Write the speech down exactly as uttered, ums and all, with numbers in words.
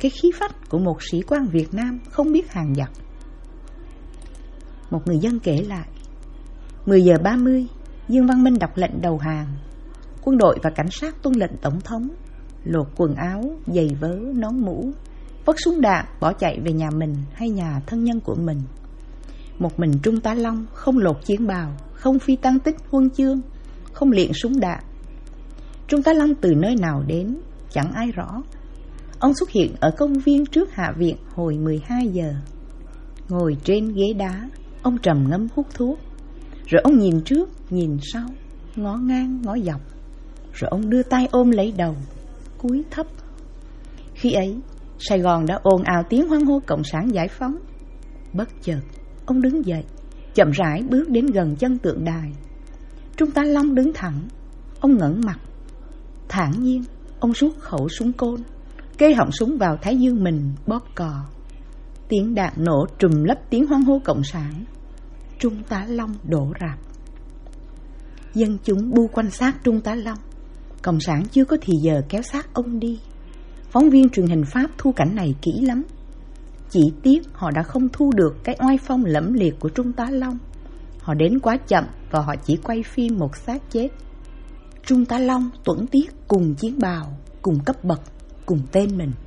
cái khí phách của một sĩ quan Việt Nam không biết hàng giặc. Một người dân kể lại, mười giờ ba mươi, Dương Văn Minh đọc lệnh đầu hàng. Quân đội và cảnh sát tuân lệnh tổng thống, lột quần áo, giày vớ, nón mũ, vứt súng đạn, bỏ chạy về nhà mình hay nhà thân nhân của mình. Một mình Trung tá Long không lột chiến bào, không phi tăng tích huân chương, không luyện súng đạn. Trung tá Long từ nơi nào đến, chẳng ai rõ. Ông xuất hiện ở công viên trước Hạ viện hồi mười hai giờ. Ngồi trên ghế đá, ông trầm ngâm hút thuốc. Rồi ông nhìn trước, nhìn sau, ngó ngang, ngó dọc. Rồi ông đưa tay ôm lấy đầu, cúi thấp. Khi ấy, Sài Gòn đã ồn ào tiếng hoan hô Cộng sản giải phóng. Bất chợt, ông đứng dậy, chậm rãi bước đến gần chân tượng đài. Trung tá Long đứng thẳng, ông ngẩng mặt. Thản nhiên, ông rút khẩu súng côn, kê họng súng vào thái dương mình, bóp cò. Tiếng đạn nổ trùm lấp tiếng hoan hô Cộng sản. Trung tá Long đổ rạp. Dân chúng bu quanh xác Trung tá Long. Cộng sản chưa có thì giờ kéo xác ông đi. Phóng viên truyền hình Pháp thu cảnh này kỹ lắm. Chỉ tiếc họ đã không thu được cái oai phong lẫm liệt của Trung tá Long. Họ đến quá chậm và họ chỉ quay phim một xác chết. Trung tá Long tuẫn tiết cùng chiến bào, cùng cấp bậc, cùng tên mình.